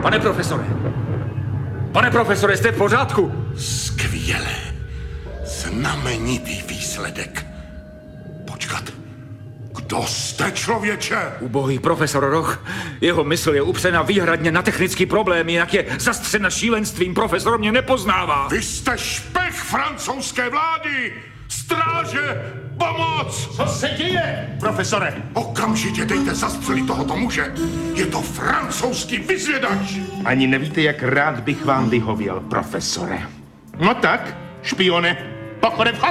Pane profesore! Pane profesore, jste v pořádku? Skvěle. Znamenitý výsledek. Počkat. Kdo jste, člověče? Ubohý profesor Roch. Jeho mysl je upřena výhradně na technický problém, jinak je zastřena šílenstvím. Profesor mě nepoznává. Vy jste špech francouzské vlády! Stráže! Pomoc! Co se děje, profesore? Okamžitě dejte zastřelit tohoto muže. Je to francouzský vyzvědač. Ani nevíte, jak rád bych vám vyhověl, profesore. No tak, špione, pochode vchod!